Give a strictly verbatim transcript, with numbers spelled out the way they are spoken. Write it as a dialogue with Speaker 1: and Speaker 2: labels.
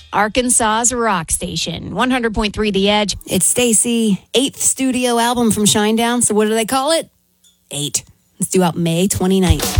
Speaker 1: Arkansas's rock station. one hundred point three The Edge.
Speaker 2: It's Stacy, eighth studio album from Shinedown. So what do they call it? Eight. It's due out May twenty-ninth.